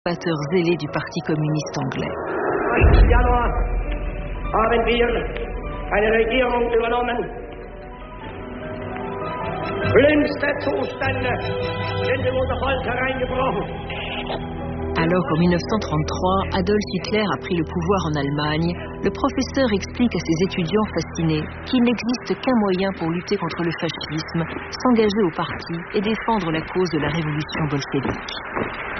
Batteur zélé du Parti communiste anglais. Im Januar haben wir eine Regierung übernommen. Schlimmste Zustände sind in unser Volk hereingebrochen. Alors qu'en 1933, Adolf Hitler a pris le pouvoir en Allemagne, le professeur explique à ses étudiants fascinés qu'il n'existe qu'un moyen pour lutter contre le fascisme, s'engager au parti et défendre la cause de la révolution bolchévique.